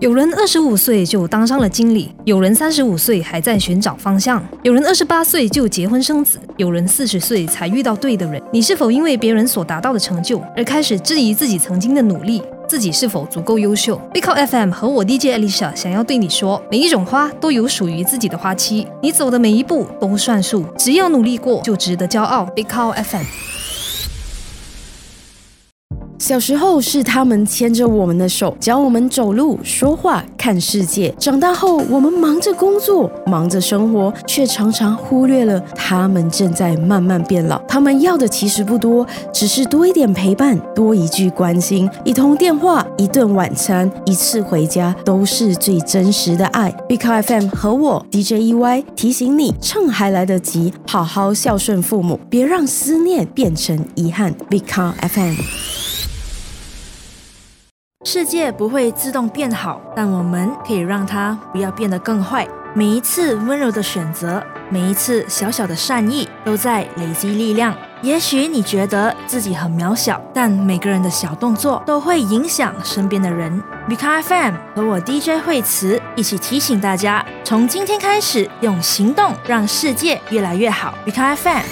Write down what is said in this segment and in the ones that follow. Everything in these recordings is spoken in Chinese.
有人25岁就当上了经理，有人35岁还在寻找方向，有人28岁就结婚生子，有人40岁才遇到对的人。你是否因为别人所达到的成就而开始质疑自己曾经的努力？自己是否足够优秀？ Big Call FM 和我 DJ Alicia 想要对你说，每一种花都有属于自己的花期，你走的每一步都算数，只要努力过就值得骄傲。 Big Call FM。 小时候是他们牵着我们的手，教我们走路、说话、看世界。长大后，我们忙着工作，忙着生活，却常常忽略了他们正在慢慢变老。他们要的其实不多，只是多一点陪伴，多一句关心，一通电话，一顿晚餐，一次回家，都是最真实的爱。Big Call FM 和我 DJ EY 提醒你，趁还来得及，好好孝顺父母，别让思念变成遗憾。Big Call FM。 世界不会自动变好，但我们可以让它不要变得更坏。每一次温柔的选择，每一次小小的善意，都在累积力量。也许你觉得自己很渺小，但每个人的小动作都会影响身边的人。Big Call FM 和我 DJ 惠慈一起提醒大家，从今天开始，用行动让世界越来越好。Big Call FM。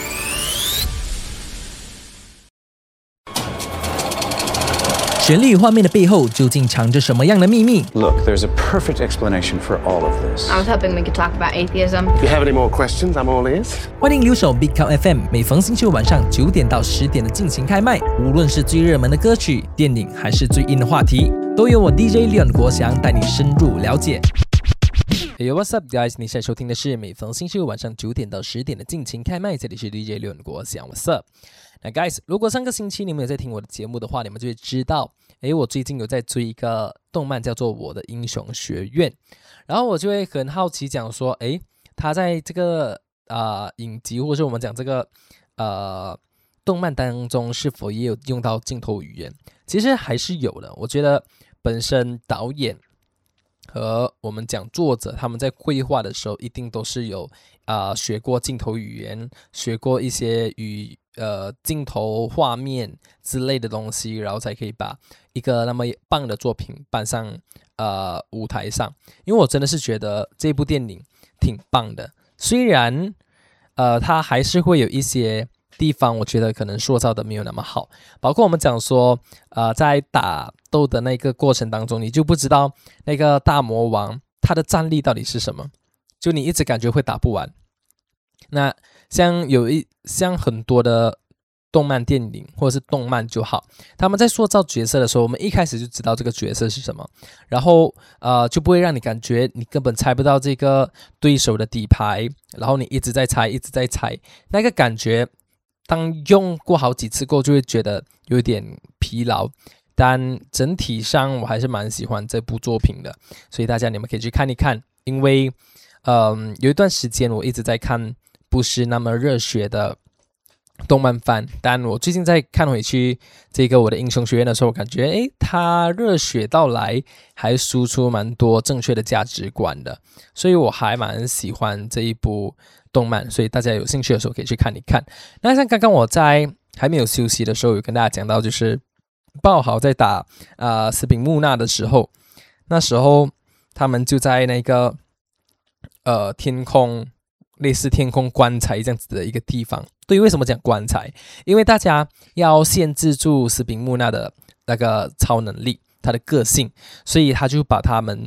旋律与画面的背后究竟藏着什么样的秘密？ Look, there's a perfect explanation for all of this. I was hoping we could talk about atheism. If you have any more questions, I'm all ears. 欢迎留守 Big Call FM， 每逢星期五晚上9点到10点的尽情开麦。无论是最热门的歌曲、电影，还是最硬的话题，都由我 DJ Leon 国祥带你深入了解。Hey, what's up, guys？ 你现在收听的是每逢星期五晚上9点到10点的尽情开麦，这里是 DJ Leon 国祥 ，What's up？ 那 guys， 如果上个星期你们有在听我的节目的话，你们就会知道，我最近有在追一个动漫叫做《我的英雄学院》，然后我就会很好奇讲说，他在这个影集或者是我们讲这个动漫当中是否也有用到镜头语言？其实还是有的。我觉得本身导演和我们讲作者他们在绘画的时候一定都是有学过镜头语言，学过一些镜头画面之类的东西，然后才可以把一个那么棒的作品搬上舞台上。因为我真的是觉得这部电影挺棒的，虽然它还是会有一些地方我觉得可能塑造的没有那么好，包括我们讲说在打斗的那个过程当中，你就不知道那个大魔王他的战力到底是什么，就你一直感觉会打不完。那像很多的动漫电影或者是动漫就好，他们在塑造角色的时候，我们一开始就知道这个角色是什么，然后就不会让你感觉你根本猜不到这个对手的底牌，然后你一直在猜一直在猜，那个感觉当用过好几次过就会觉得有点疲劳。但整体上我还是蛮喜欢这部作品的，所以大家你们可以去看一看。因为有一段时间我一直在看不是那么热血的动漫番，但我最近在看回去这个我的英雄学院的时候，我感觉它热血到来，还输出蛮多正确的价值观的，所以我还蛮喜欢这一部动漫，所以大家有兴趣的时候可以去看一看。那像刚刚我在还没有休息的时候有跟大家讲到，就是爆豪在打斯宾木纳的时候，那时候他们就在那个天空，类似天空棺材这样子的一个地方。对，为什么讲棺材？因为大家要限制住斯宾木纳的那个超能力，他的个性，所以他就把他们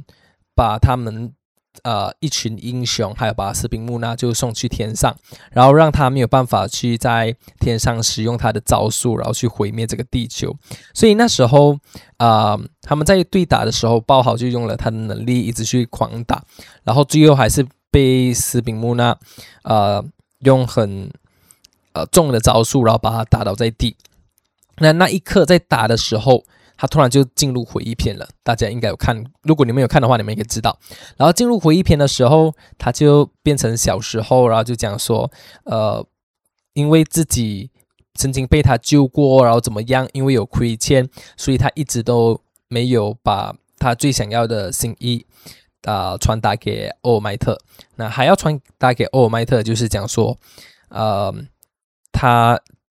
一群英雄还有把斯宾木纳就送去天上，然后让他没有办法去在天上使用他的招数，然后去毁灭这个地球。所以那时候他们在对打的时候，爆豪就用了他的能力一直去狂打，然后最后还是被斯宾木纳用很重的招数，然后把他打倒在地。那一刻在打的时候，他突然就进入回忆篇了，大家应该有看，如果你们有看的话，你们也可以知道。然后进入回忆篇的时候，他就变成小时候，然后就讲说，因为自己曾经被他救过，然后怎么样，因为有亏欠，所以他一直都没有把他最想要的心意传达给欧尔麦特。那还要传达给欧尔麦特，就是讲说，他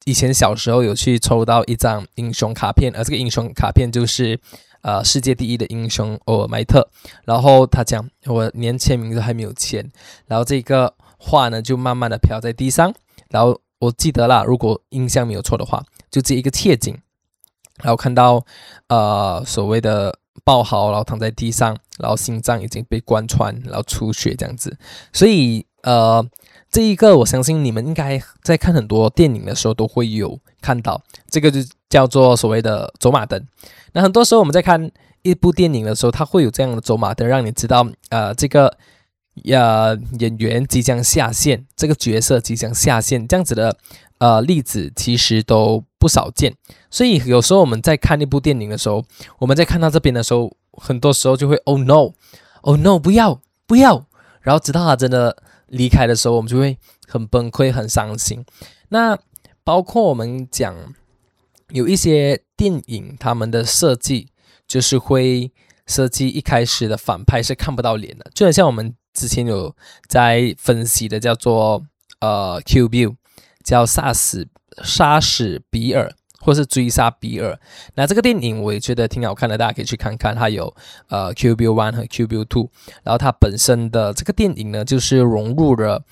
以前小时候有去抽到一张英雄卡片，而这个英雄卡片就是世界第一的英雄欧尔麦特，然后他讲我连签名都还没有签，然后这个画呢就慢慢的飘在地上，然后我记得啦，如果印象没有错的话，就这一个切景，然后看到所谓的爆豪，然后躺在地上，然后心脏已经被贯穿，然后出血这样子，所以这一个我相信你们应该在看很多电影的时候都会有看到，这个就叫做所谓的走马灯。那很多时候我们在看一部电影的时候，它会有这样的走马灯，让你知道这个演员即将下线，这个角色即将下线，这样子的例子其实都不少见。所以有时候我们在看一部电影的时候，我们在看到这边的时候，很多时候就会 Oh no 不要，然后直到他真的离开的时候，我们就会很崩溃很伤心。那包括我们讲有一些电影他们的设计就是会设计一开始的反派是看不到脸的，就很像我们之前有在分析的叫做Kill Bill， 叫杀死比尔或是追杀比尔。那这个电影我也觉得挺好看的，大家可以去看看，它有Kill Bill 1和 Kill Bill 2，然后它本身的这个电影呢就是融入了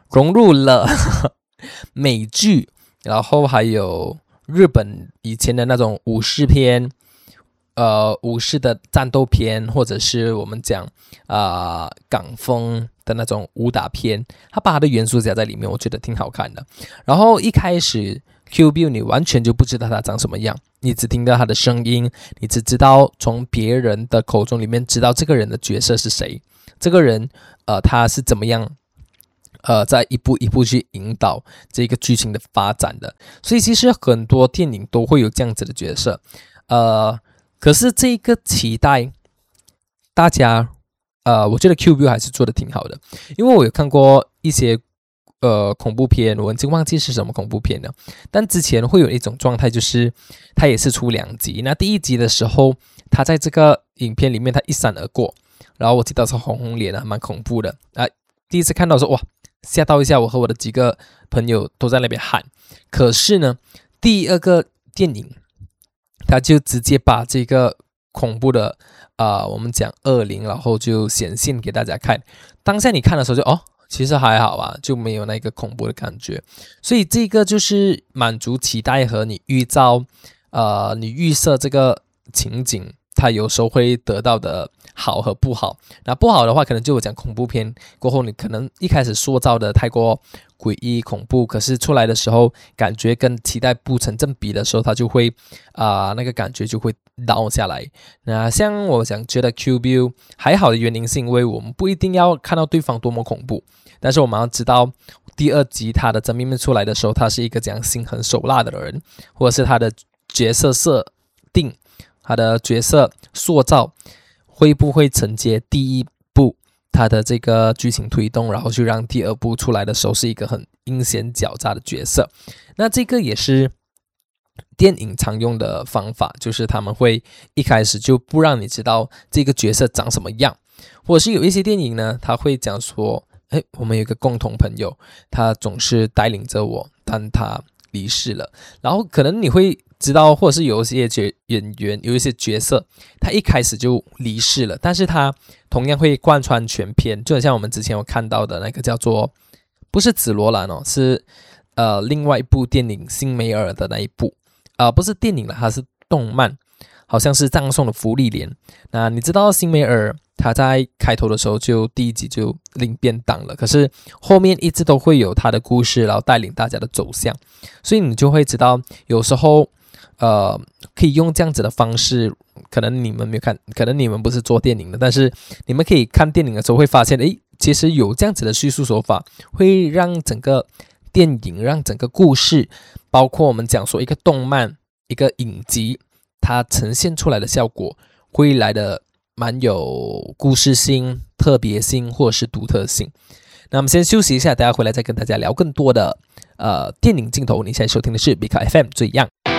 美剧，然后还有日本以前的那种武士片，武士的战斗片，或者是我们讲港风的那种武打片，它把它的元素加在里面，我觉得挺好看的。然后一开始 Kill Bill 你完全就不知道他长什么样，你只听到他的声音，你只知道从别人的口中里面知道这个人的角色是谁，这个人他是怎么样在一步一步去引导这个剧情的发展的。所以其实很多电影都会有这样子的角色，可是这个期待大家我觉得 Kill Bill 还是做的挺好的，因为我有看过一些恐怖片，我已经忘记是什么恐怖片了，但之前会有一种状态，就是它也是出2集，那第1集的时候他在这个影片里面他一闪而过，然后我记得是红脸蛮恐怖的第一次看到说哇吓到一下，我和我的几个朋友都在那边喊。可是呢第2个电影他就直接把这个恐怖的我们讲恶灵然后就显现给大家看，当下你看的时候就其实还好吧，就没有那个恐怖的感觉。所以这个就是满足期待和你预设这个情景，它有时候会得到的好和不好。那不好的话可能就我讲恐怖片过后，你可能一开始塑造的太过诡异恐怖，可是出来的时候感觉跟期待不成正比的时候，它就会那个感觉就会倒下来。那像我想觉得 Kill Bill 还好的原因是因为我们不一定要看到对方多么恐怖，但是我们要知道第2集他的真面目出来的时候，他是一个这样心狠手辣的人，或者是他的角色设定，他的角色塑造会不会承接第1部他的这个剧情推动，然后就让第2部出来的时候是一个很阴险狡诈的角色。那这个也是电影常用的方法，就是他们会一开始就不让你知道这个角色长什么样，或者是有一些电影呢他会讲说我们有一个共同朋友，他总是带领着我，但他离世了。然后可能你会知道，或者是有一些演员有一些角色他一开始就离世了，但是他同样会贯穿全片，就很像我们之前有看到的那个叫做不是紫罗兰是另外一部电影辛梅尔的那一部不是电影了，它是动漫，好像是葬送的芙莉莲。那你知道辛梅尔他在开头的时候就第1集就领便当了，可是后面一直都会有他的故事，然后带领大家的走向，所以你就会知道有时候可以用这样子的方式，可能你们没有看，可能你们不是做电影的，但是你们可以看电影的时候会发现其实有这样子的叙述手法，会让整个电影，让整个故事，包括我们讲说一个动漫一个影集，它呈现出来的效果会来的蛮有故事性、特别性或者是独特性。那我们先休息一下，等下回来再跟大家聊更多的电影镜头。你现在收听的是 Bika FM 最样。